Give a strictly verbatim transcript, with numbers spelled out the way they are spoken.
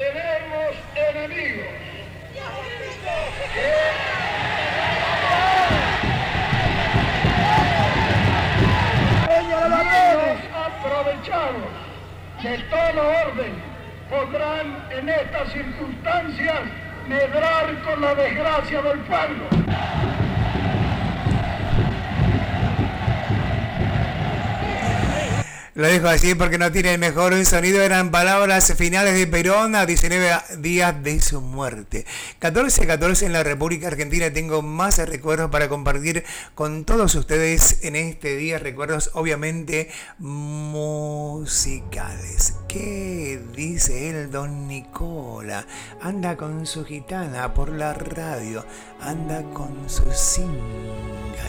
tenemos enemigos. Los aprovechados de todo orden podrán en estas circunstancias medrar con la desgracia del pueblo. Lo dejo así porque no tiene el mejor sonido. Eran palabras finales de Perón a diecinueve días de su muerte. catorce catorce en la República Argentina. Tengo más recuerdos para compartir con todos ustedes en este día. Recuerdos obviamente musicales. ¿Qué dice el don Nicola? Anda con su gitana por la radio. Anda con su singa.